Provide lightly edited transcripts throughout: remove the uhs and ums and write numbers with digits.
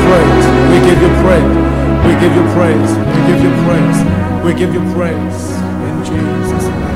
praise. We give you praise. We give you praise. We give you praise. We give you praise. In Jesus' name.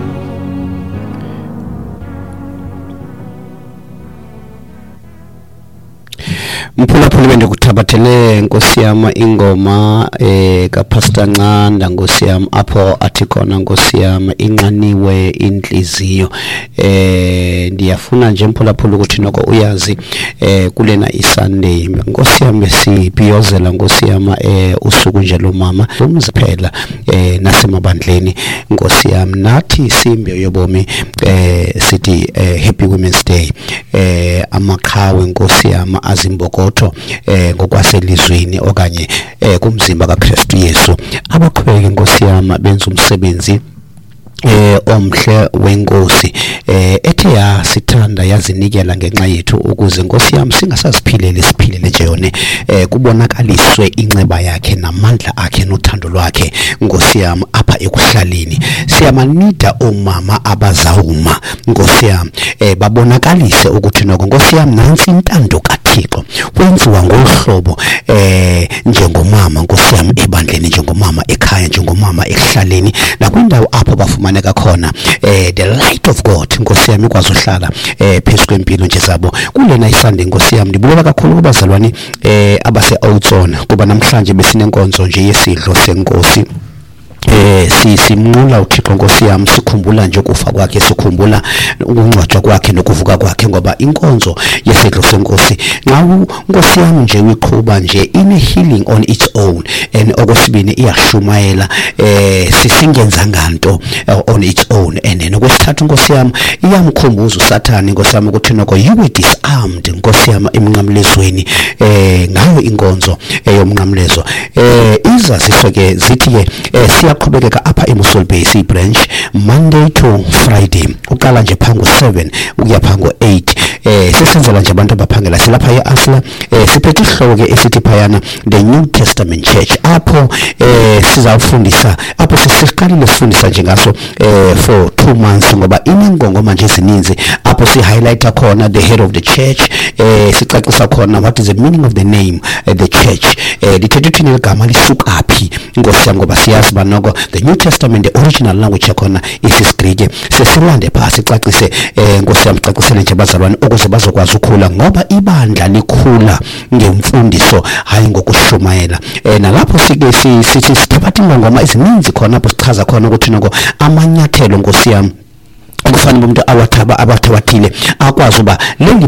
Mphulaphula bende kuthabathele Nkosi yami ingoma ka Pastor Nqanda Nkosi yami apho athi khona Nkosi yami inqaniwe inhliziyo ndiyafuna nje mphulaphula ukuthi noko uyazi kulena iSunday Nkosi yami sibhiyozela Nkosi yami usuku nje lo mama umziphela nasemabandleni Nkosi yami nathi simbe yobomi sithi Happy Women's Day amakhawe Nkosi yami azimboko ngokwaselizweni okanye kumzimba kaKristu Yesu abakhweke Nkosi yami benza umsebenzi omhle wenkosi ethe yasithanda yazinikela ngenxa yethu ukuze Nkosi yami singasaziphilele siphilele nje yone kubonakaliswe inxeba yakhe namandla akhe nothando lwakhe Nkosi yami apha ekuhlaleni siyamanida omama abazawuma Nkosi yami babonakalise ukuthi noko Nkosi yami nansi intando kaThixo kwenziwa ngohlobo njengomama Nkosi yami ebandleni njengomama ekhaya njengomama ekuhlaleni nakwindawo apho bafumana khona the light of God Nkosi yami ikwazi uhlala phezu kwempilo nje zabo kulena iSunday Nkosi yami ndibulela kakhulu kubazalwane abase Oudtshoorn kuba namhlanje besinenkonzo nje yesidlo senkosi simnqula uThixo Nkosi yami sikhumbula nje ukufa kwakhe sikhumbula ukungcwatshwa kwakhe nokuvuka kwakhe ngoba inkonzo yesidlo senkosi nxa Nkosi yami nje uyiqhuba nje ine healing on its own and okwesibini iyashumayela sisingenza nganto on its own and nokwesithathu Nkosi yami iyamkhumbuza uSathane Nkosi yami ukuthi noko you were disarmed Nkosi yami emnqamlezweni ngayo inkonzo yomnqamlezo iza sifeke zithi ke siyaqhubeka apha eMusul Base branch Monday to Friday uqala nje phango 7 ukuya phango 8 sesenzela nje abantu abaphangela silapha eAsla siphethe ihloko ke esithi phayana the New Testament Church apho sizawufundisa apho sesiqalile sifundisa nje ngaso for 2 months ngoba inengongo manje ezininzi apho si highlighta khona the head of the church sicacisa khona what is the meaning of the name the church lithethe ukuthi igama lisukaphi Nkosi yami ngoba siyazi banoko the New Testament the original language yakhona isiGreek sesilande phasi sicacise Nkosi yami cacisele nje bazalwane ukuze bazokwazi ukukhula ngoba ibandla likhula ngemfundiso hayi ngokushumayela nalapho sike sithi sithatha ingoma ezininzi khona apho sichaza khona ukuthi noko amanyathelo Nkosi yami kufanele umuntu awathabathile akwazi uba